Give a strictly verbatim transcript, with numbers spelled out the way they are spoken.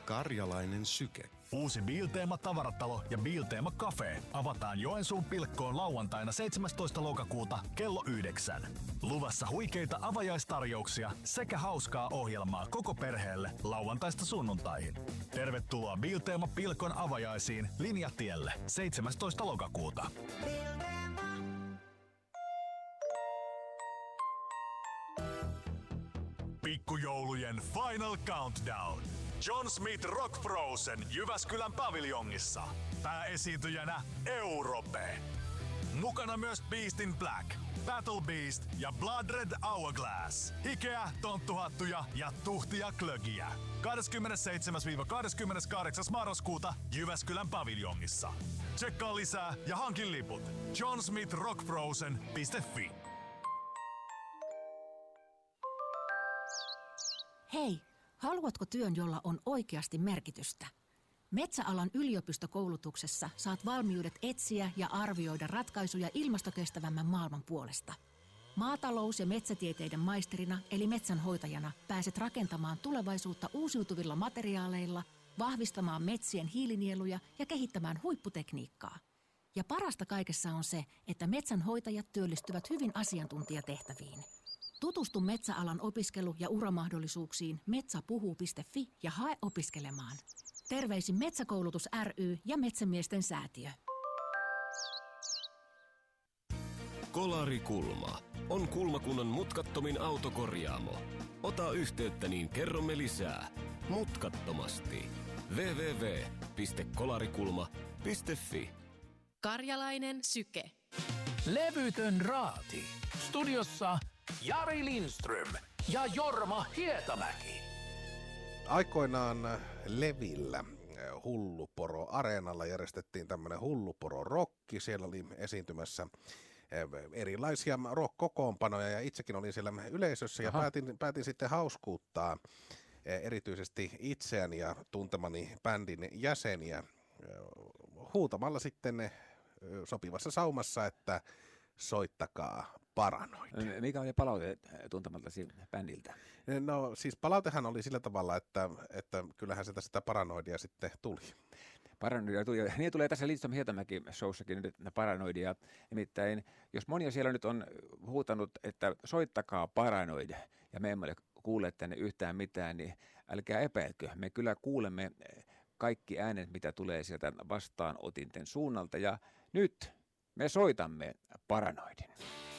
Karjalainen syke. Uusi Bilteema tavaratalo ja Bilteema Cafe avataan Joensuun Pilkkoon lauantaina seitsemästoista lokakuuta kello yhdeksän. Luvassa huikeita avajaistarjouksia sekä hauskaa ohjelmaa koko perheelle lauantaista sunnuntaihin. Tervetuloa Bilteema Pilkon avajaisiin Linjatielle seitsemästoista lokakuuta. Pikkujoulujen Final Countdown. John Smith Rock Frozen Jyväskylän paviljongissa. Pääesiintyjänä Europe. Mukana myös Beast in Black, Battle Beast ja Blood Red Hourglass. Hikeä, tonttuhattuja ja tuhtia klögiä. kahdeskymmenesseitsemäs kahdeskymmeneskahdeksas marraskuuta Jyväskylän paviljongissa. Tsekkaa lisää ja hankin liput john smith rock frozen piste fi. Hei, haluatko työn, jolla on oikeasti merkitystä? Metsäalan yliopistokoulutuksessa saat valmiudet etsiä ja arvioida ratkaisuja ilmastokestävämmän maailman puolesta. Maatalous- ja metsätieteiden maisterina eli metsänhoitajana pääset rakentamaan tulevaisuutta uusiutuvilla materiaaleilla, vahvistamaan metsien hiilinieluja ja kehittämään huipputekniikkaa. Ja parasta kaikessa on se, että metsänhoitajat työllistyvät hyvin asiantuntijatehtäviin. Tutustu metsäalan opiskelu- ja uramahdollisuuksiin metsäpuhuu piste fi ja hae opiskelemaan. Terveisin Metsäkoulutus ry ja Metsämiesten säätiö. Kolarikulma on Kulmakunnan mutkattomin autokorjaamo. Ota yhteyttä, niin kerromme lisää. Mutkattomasti. double-u double-u double-u piste kolarikulma piste fi. Karjalainen syke. Levytön raati. Studiossa Jari Lindström ja Jorma Hietamäki. Aikoinaan Levillä Hulluporo-areenalla järjestettiin tämmöinen Hulluporo-rokki. Siellä oli esiintymässä erilaisia rock-kokoonpanoja ja itsekin olin siellä yleisössä ja päätin, päätin sitten hauskuuttaa erityisesti itseäni ja tuntemani bändin jäseniä huutamalla sitten sopivassa saumassa, että soittakaa Paranoid. Mikä oli palaute tuntemaltasi bändiltä? No siis palautehan oli sillä tavalla, että, että kyllähän sieltä sitä Paranoidia sitten tuli. Paranoidia tuli. Niin tulee tässä Lindström Hietamäki showssakin nyt Paranoidia. Nimittäin, jos monia siellä nyt on huutanut, että soittakaa Paranoid, ja me emme ole kuulleet tänne yhtään mitään, niin älkää epäilkö. Me kyllä kuulemme kaikki äänet, mitä tulee sieltä vastaanotinten suunnalta, ja nyt me soitamme Paranoidin.